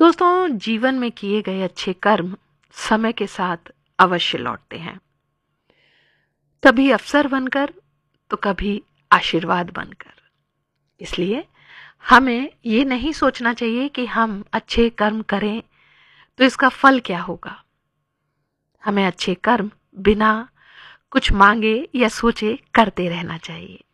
दोस्तों, जीवन में किए गए अच्छे कर्म समय के साथ अवश्य लौटते हैं, कभी अवसर बनकर तो कभी आशीर्वाद बनकर। इसलिए हमें ये नहीं सोचना चाहिए कि हम अच्छे कर्म करें तो इसका फल क्या होगा। हमें अच्छे कर्म बिना कुछ मांगे या सोचे करते रहना चाहिए।